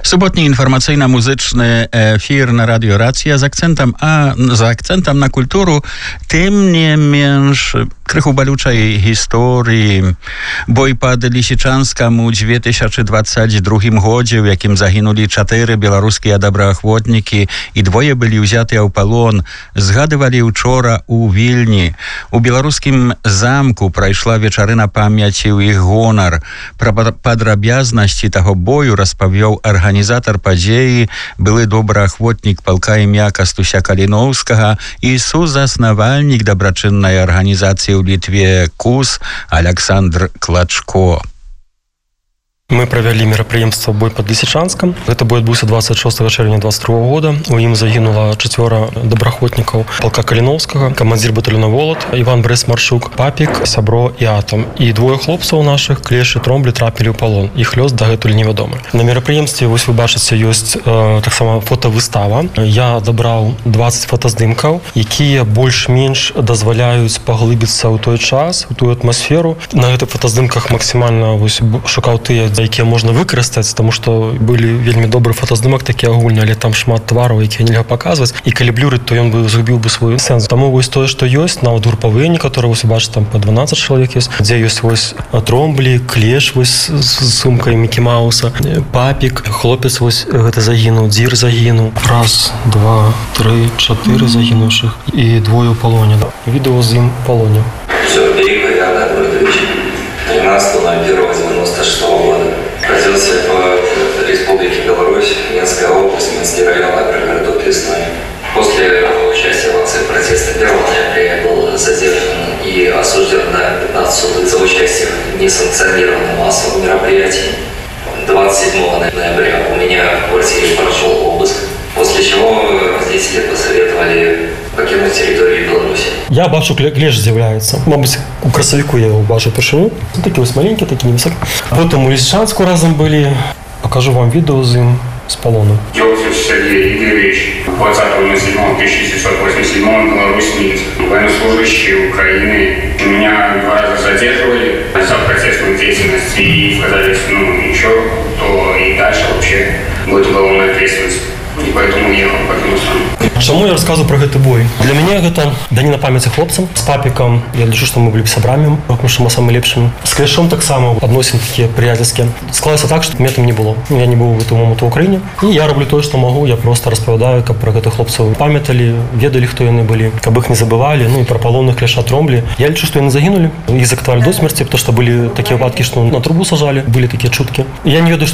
Суботні інфармацыйна-музычны эфір на радыё Рацыя з акцэнтам на культуру, тым не менш крыху балючай гісторыі. Бой пад Лісічанскам у 2022 годзе, у якім загінулі 4 беларускія добраахвотнікі і 2 былі ўзятыя ў палон, згадывалі учора у Вільні. У беларускім замку прайшла вечарына памяці ў іх гонар. Пра падрабязнасці таго бою распавёў арганізатар падзеі, былы добраахвотнік палка імя Кастуся Каліноўскага і сузаснавальнік дабрачыннай арганізацыі ў Літве КУС Александр Клачко. Мы правялі мерапрыемства бой пад Лісічанскам. Гэта бой адбыўся 26 чэрвеня 22 года. У ім загінула 4 добраахвотнікаў палка Каліноўскага, камандзір батальёна Волат, Іван Брыс-Маршук, Папік, Сябро і Атам. І 2 хлопцаў нашых, Клеш і Тромблі, трапілі ў палон. Іх лёс дагэтуль невядомы. На мерапрыемстве, вось вы бачыце, ёсць таксама фотавыстава. Я адабраў 20 фотаздымкаў, якія больш-менш дазваляюць паглыбіцца ў той час, у тую атмасферу. На гэтых фотаздымках максімальна шукаў тыя, якія можна выкарыстаць, таму што былі вельмі добры фотаздымак, такі агульны, але там шмат твараў, якія нельга паказваць. І калі блюрыць, то ён бы згубіў бы свой сэнс. Таму вось тое, што ёсць, нават групавыя некаторыя, вось бачыце, там па 12 чалавек ёсць, дзе ёсць вось Тромблі, Клеш вось з сумкай Мікі Мауса, Папік, хлопец вось гэта загінуў, Дзір загінуў. 1, 2, 3, 4 загінуўшых і 2 ў палоне. Відэо з ім у палоне. Родился в Республике Беларусь, Минская область, Минский район, например, Лесной. После участия в акции протеста 1 ноября я был задержан и осужден на 15 суток за участие в несанкционированном массовом мероприятии. 27 ноября у меня в квартире прошел обыск, после чего родители посоветовали покинуть территорию Беларуси. Я бачу, Клеш з'являється. Мабуть, у красовику я його бачу першину. Такі ось маленькі, такі невисокі. Потім у Лісічанську разом були. Покажу вам відео з ним, з полону. Йовцев Сергей Игоревич, 20.07.1987 Беларусь-Минск. Военнослужащие Украины. Меня 2 раза задерживали за протестную деятельность и сказали, что ничего, то и дальше вообще будет уголовная ответственность. И поэтому ехал покинув страну. Чаму я рассказываю про гэты бой? Для мяне гэта даніна памяці хлопцам. З Папікам я лічу, што мы былі сябрамі, тому што мы самы лепшымі. З Клешом таксама адносіны такія прыяцельскія. Склалася так, што метам не было. Я не быў у гэтым моманту ў Украіне. І я раблю тое, што магу. Я просто распавядаю, каб пра гэтых хлопцаў памяталі, ведалі, хто яны былі, каб іх не забывалі. Ну і пра палонных Клеша, Тромблі. Я лічу, што яны загінулі. Іх закатавалі до смерці, потому што былі такія выпадкі, што на трубу сажалі, былі такія чуткі. Я не ведаю,